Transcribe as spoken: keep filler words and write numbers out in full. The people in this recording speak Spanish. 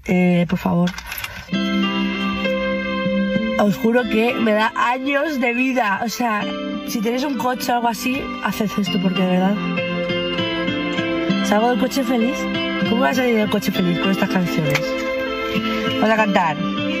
Eh, por favor. Os juro que me da años de vida. O sea, si tenéis un coche o algo así, haced esto porque de verdad... ¿Salgo del coche feliz? ¿Cómo voy a salir del coche feliz con estas canciones? Vamos a cantar.